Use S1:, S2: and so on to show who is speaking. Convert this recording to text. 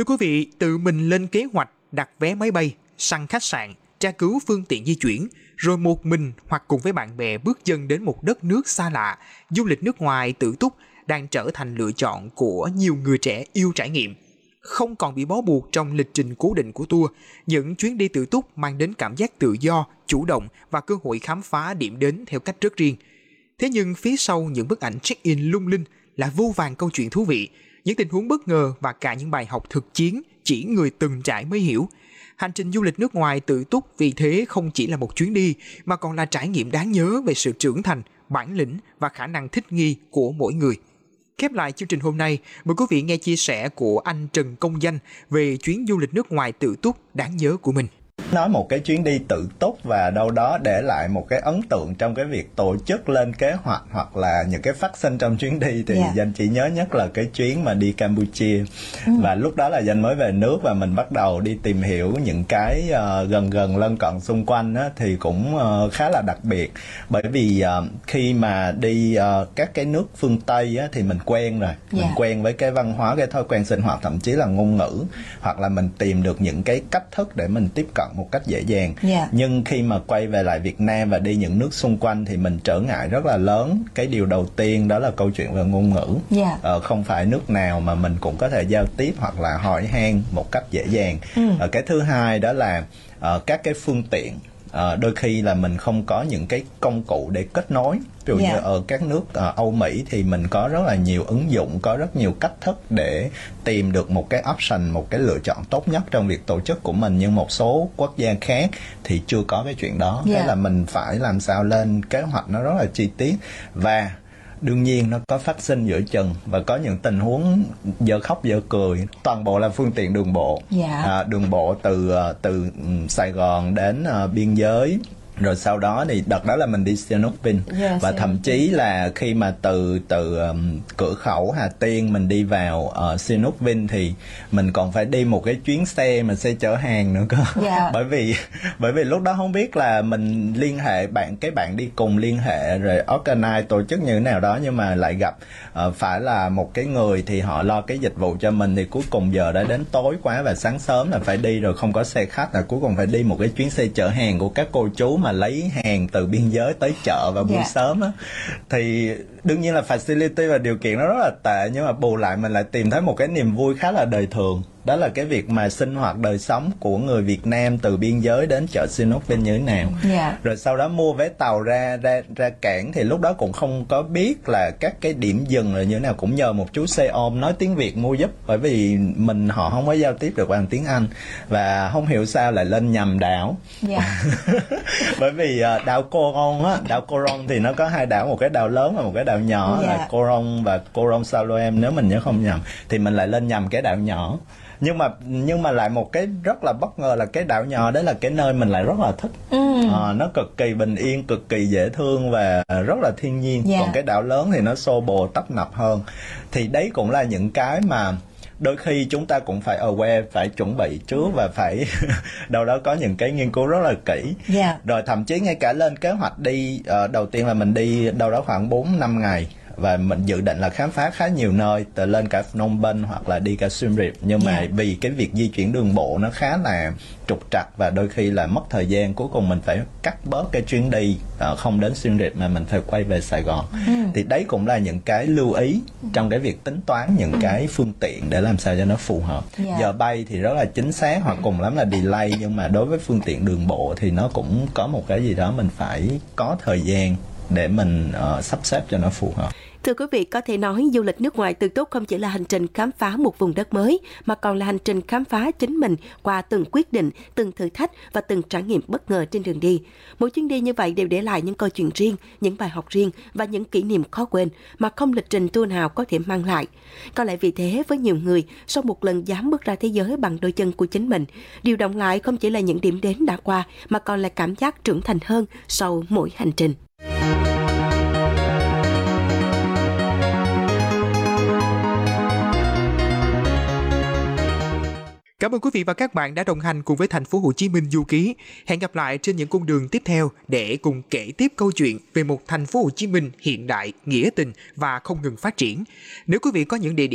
S1: Thưa quý vị, tự mình lên kế hoạch, đặt vé máy bay, săn khách sạn, tra cứu phương tiện di chuyển, rồi một mình hoặc cùng với bạn bè bước chân đến một đất nước xa lạ, du lịch nước ngoài tự túc đang trở thành lựa chọn của nhiều người trẻ yêu trải nghiệm. Không còn bị bó buộc trong lịch trình cố định của tour, những chuyến đi tự túc mang đến cảm giác tự do, chủ động và cơ hội khám phá điểm đến theo cách rất riêng. Thế nhưng phía sau những bức ảnh check-in lung linh là vô vàn câu chuyện thú vị, những tình huống bất ngờ và cả những bài học thực chiến chỉ người từng trải mới hiểu. Hành trình du lịch nước ngoài tự túc vì thế không chỉ là một chuyến đi mà còn là trải nghiệm đáng nhớ về sự trưởng thành, bản lĩnh và khả năng thích nghi của mỗi người. Khép lại chương trình hôm nay, mời quý vị nghe chia sẻ của anh Trần Công Danh về chuyến du lịch nước ngoài tự túc đáng nhớ của mình.
S2: Nói một cái chuyến đi tự túc và đâu đó để lại một cái ấn tượng trong cái việc tổ chức lên kế hoạch hoặc là những cái phát sinh trong chuyến đi thì Danh chỉ nhớ nhất là cái chuyến mà đi Campuchia. Và lúc đó là Danh mới về nước và mình bắt đầu đi tìm hiểu những cái gần lân cận xung quanh á, thì cũng khá là đặc biệt. Bởi vì khi mà đi các cái nước phương Tây á, thì mình quen rồi, mình quen với cái văn hóa, cái thói quen sinh hoạt, thậm chí là ngôn ngữ, hoặc là mình tìm được những cái cách thức để mình tiếp cận một cách dễ dàng. Nhưng khi mà quay về lại Việt Nam và đi những nước xung quanh thì mình trở ngại rất là lớn. Cái điều đầu tiên đó là câu chuyện về ngôn ngữ. Không phải nước nào mà mình cũng có thể giao tiếp hoặc là hỏi han một cách dễ dàng. Cái thứ hai đó là các cái phương tiện. Đôi khi là mình không có những cái công cụ để kết nối. Ví dụ như ở các nước Âu Mỹ thì mình có rất là nhiều ứng dụng, có rất nhiều cách thức để tìm được một cái option, một cái lựa chọn tốt nhất trong việc tổ chức của mình. Nhưng một số quốc gia khác thì chưa có cái chuyện đó. Thế là mình phải làm sao lên kế hoạch nó rất là chi tiết. Và đương nhiên nó có phát sinh giữa chừng và có những tình huống giờ khóc giờ cười. Toàn bộ là phương tiện đường bộ. Đường bộ từ Sài Gòn đến biên giới. Rồi sau đó thì đợt đó là mình đi Sihanouk Vinh. Và thậm chí là khi mà từ cửa khẩu Hà Tiên mình đi vào Sihanouk Vinh thì mình còn phải đi một cái chuyến xe mà xe chở hàng nữa cơ. Bởi vì lúc đó không biết là mình liên hệ bạn đi cùng liên hệ rồi organize tổ chức như thế nào đó, nhưng mà lại gặp phải là một cái người thì họ lo cái dịch vụ cho mình, thì cuối cùng giờ đã đến tối quá và sáng sớm là phải đi rồi, không có xe khách, là cuối cùng phải đi một cái chuyến xe chở hàng của các cô chú mà lấy hàng từ biên giới tới chợ vào buổi sớm á. Thì đương nhiên là facility và điều kiện nó rất là tệ, nhưng mà bù lại mình lại tìm thấy một cái niềm vui khá là đời thường. Đó là cái việc mà sinh hoạt đời sống của người Việt Nam từ biên giới đến chợ Sihanouk Vinh như thế nào. Rồi sau đó mua vé tàu ra cảng, thì lúc đó cũng không có biết là các cái điểm dừng là như thế nào, cũng nhờ một chú xe ôm nói tiếng Việt mua giúp, bởi vì họ không có giao tiếp được bằng tiếng Anh, và không hiểu sao lại lên nhầm đảo. Bởi vì đảo Coron thì nó có hai đảo, một cái đảo lớn và một cái đảo nhỏ, là Coron và Coron Saloem nếu mình nhớ không nhầm, thì mình lại lên nhầm cái đảo nhỏ. Nhưng mà lại một cái rất là bất ngờ là cái đảo nhỏ đấy là cái nơi mình lại rất là thích. Nó cực kỳ bình yên, cực kỳ dễ thương và rất là thiên nhiên. Còn cái đảo lớn thì nó xô bồ tấp nập hơn. Thì đấy cũng là những cái mà đôi khi chúng ta cũng phải aware, phải chuẩn bị trước và phải đâu đó có những cái nghiên cứu rất là kỹ. Rồi thậm chí ngay cả lên kế hoạch đi, đầu tiên là mình đi đâu đó khoảng 4-5 ngày. Và mình dự định là khám phá khá nhiều nơi, từ lên cả Phnom Penh hoặc là đi cả Siem Reap. Nhưng mà vì cái việc di chuyển đường bộ nó khá là trục trặc và đôi khi là mất thời gian, cuối cùng mình phải cắt bớt cái chuyến đi, không đến Siem Reap mà mình phải quay về Sài Gòn. Thì đấy cũng là những cái lưu ý trong cái việc tính toán những cái phương tiện để làm sao cho nó phù hợp. Giờ bay thì rất là chính xác, hoặc cùng lắm là delay, nhưng mà đối với phương tiện đường bộ thì nó cũng có một cái gì đó mình phải có thời gian để mình sắp xếp cho nó phù hợp.
S3: Thưa quý vị, có thể nói du lịch nước ngoài tự túc không chỉ là hành trình khám phá một vùng đất mới, mà còn là hành trình khám phá chính mình qua từng quyết định, từng thử thách và từng trải nghiệm bất ngờ trên đường đi. Mỗi chuyến đi như vậy đều để lại những câu chuyện riêng, những bài học riêng và những kỷ niệm khó quên mà không lịch trình tour nào có thể mang lại. Có lẽ vì thế, với nhiều người, sau một lần dám bước ra thế giới bằng đôi chân của chính mình, điều động lại không chỉ là những điểm đến đã qua, mà còn là cảm giác trưởng thành hơn sau mỗi hành trình.
S1: Cảm ơn quý vị và các bạn đã đồng hành cùng với Thành phố Hồ Chí Minh Du Ký. Hẹn gặp lại trên những cung đường tiếp theo để cùng kể tiếp câu chuyện về một Thành phố Hồ Chí Minh hiện đại, nghĩa tình và không ngừng phát triển. Nếu quý vị có những địa điểm